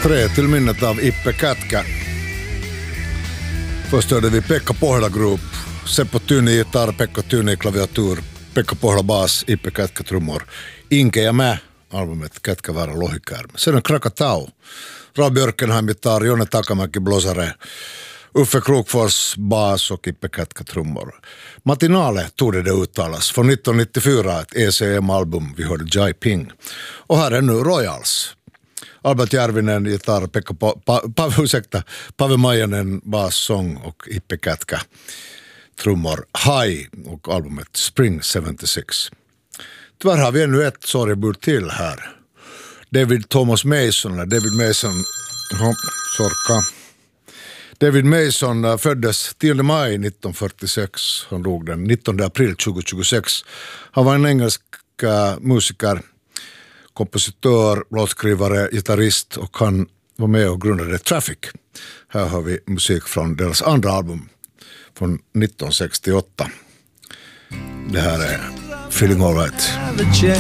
3 till minnet av Ippe Kätkä. Först hörde vi Pekka Pohjola Group, Seppo Tyni gitarr, Pekka Tyni klaviatur, Pekka Pohjola bas, Ippe Kätkä trummor. Inke ja mä, albumet Kätkä Väärä Lohikärme. Sen on Krakatau, Ra Björkenheim gitarr, Jonne Takamäki blåsare, Uffe Krokfors bas och Ippe Kätkä trummor. Matinale tog det uttalas från 1994, ett ECM-album, vi hörde Jai Ping. Och här är nu Royals. Albert Järvinen gitarr, Pave Maijanen bas, sång och Ippe Kätkä trummor. High och albumet Spring 76. Tyvärr har vi ännu ett sorgebud till här. David Mason föddes 10 maj 1946. Han dog den 19 april 2026. Han var en engelsk musiker, kompositör, låtskrivare, gitarrist och han var med och grundade Traffic. Här har vi musik från deras andra album från 1968. Det här är Feeling All Right.